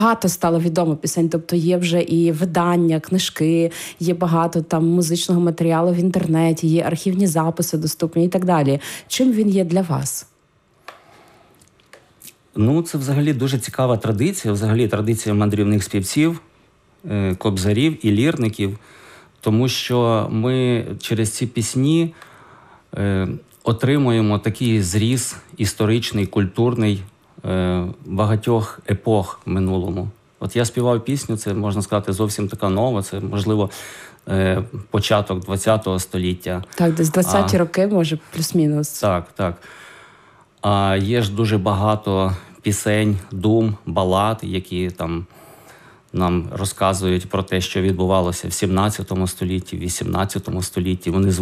Багато стало відомо пісень, тобто є вже і видання, книжки, є багато там музичного матеріалу в інтернеті, є архівні записи доступні і так далі. Чим він є для вас? Ну, це взагалі дуже цікава традиція, взагалі традиція мандрівних співців, кобзарів і лірників, тому що ми через ці пісні отримуємо такий зріз історичний, культурний багатьох епох в минулому. От я співав пісню, це, можна сказати, зовсім така нова, це, можливо, початок ХХ століття. Так, десь 20-ті роки, може, плюс-мінус. Так. А є ж дуже багато пісень, дум, балад, які там нам розказують про те, що відбувалося в 17 столітті, в 18 столітті. Вони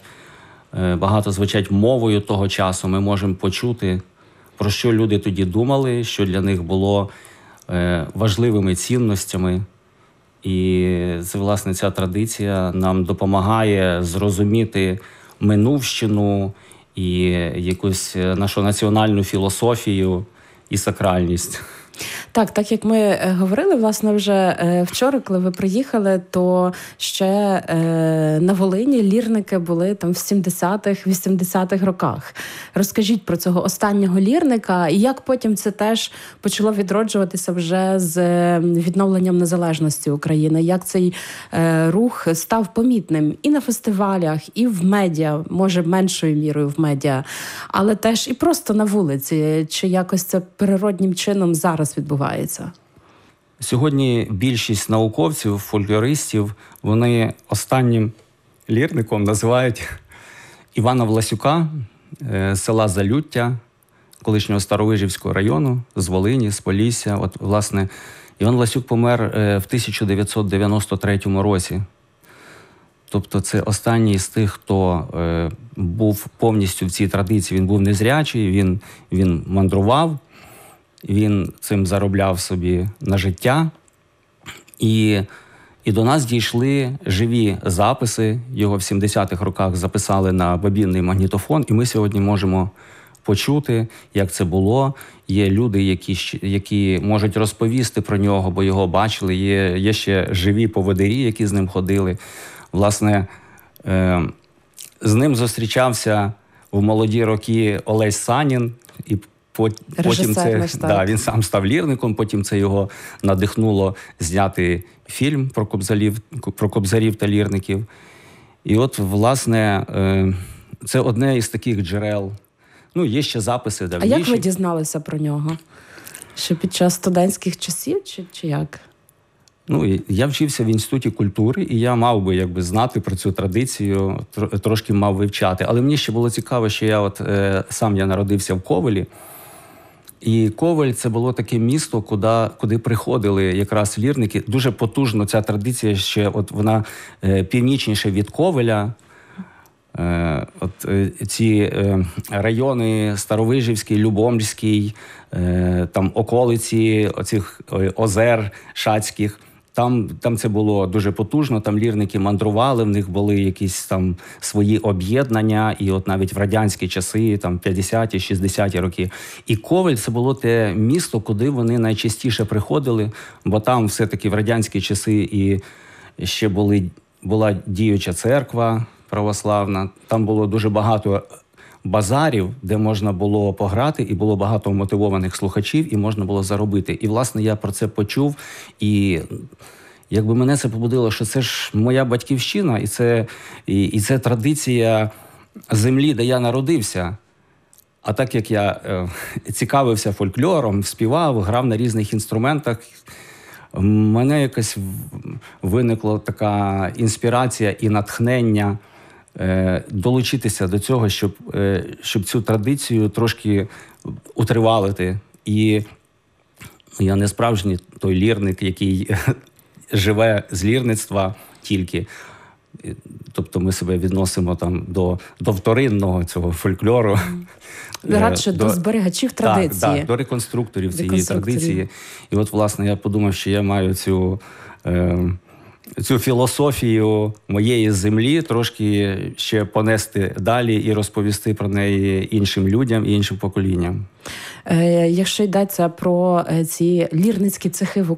багато звучать мовою того часу. Ми можемо почути, про що люди тоді думали, що для них було важливими цінностями. І це, власне, ця традиція нам допомагає зрозуміти минувщину і якусь нашу національну філософію і сакральність. Так як ми говорили, власне, вже вчора, коли ви приїхали, то ще на Волині лірники були там в 70-х, 80-х роках. Розкажіть про цього останнього лірника і як потім це теж почало відроджуватися вже з відновленням незалежності України, як цей рух став помітним і на фестивалях, і в медіа, може меншою мірою в медіа, але теж і просто на вулиці, чи якось це природнім чином зараз відбувається? Сьогодні більшість науковців, фольклористів, вони останнім лірником називають Івана Власюка з села Залюття, колишнього Старовижівського району, з Волині, з Полісся. От, власне, Іван Власюк помер в 1993 році. Тобто це останній з тих, хто був повністю в цій традиції. Він був незрячий, він мандрував, він цим заробляв собі на життя. І до нас дійшли живі записи. Його в 70-х роках записали на бобінний магнітофон. І ми сьогодні можемо почути, як це було. Є люди, які можуть розповісти про нього, бо його бачили. Є ще живі поводирі, які з ним ходили. Власне, з ним зустрічався в молоді роки Олесь Санін. І потім він сам став лірником, потім це його надихнуло зняти фільм про кобзарів та лірників. І от, власне, це одне із таких джерел. Ну, є ще записи давніші. А як ви дізналися про нього? Що під час студентських часів, чи як? Ну, я вчився в Інституті культури, і я мав би знати про цю традицію, трошки мав вивчати. Але мені ще було цікаво, що я народився в Ковелі. І Ковель – це було таке місто, куди приходили якраз лірники. Дуже потужно ця традиція ще, вона північніше від Ковеля. Ці райони Старовижівський, Любомльський, там околиці оцих озер шацьких. Там це було дуже потужно, там лірники мандрували, в них були якісь там свої об'єднання, і от навіть в радянські часи, там 50-ті, 60-ті роки. І Ковель – це було те місто, куди вони найчастіше приходили, бо там все-таки в радянські часи і ще була діюча церква православна, там було дуже багато базарів, де можна було пограти, і було багато мотивованих слухачів, і можна було заробити. І, власне, я про це почув, і якби мене це побудило, що це ж моя батьківщина, і це традиція землі, де я народився. А так як я цікавився фольклором, співав, грав на різних інструментах, в мене якось виникла така інспірація і натхнення долучитися до цього, щоб цю традицію трошки утривалити. І я не справжній той лірник, який живе з лірництва тільки. Тобто ми себе відносимо там до вторинного цього фольклору. Радше до зберігачів традиції. Так, до реконструкторів цієї традиції. І от, власне, я подумав, що я маю цю філософію моєї землі трошки ще понести далі і розповісти про неї іншим людям і іншим поколінням. Якщо йдеться про ці лірницькі цехи в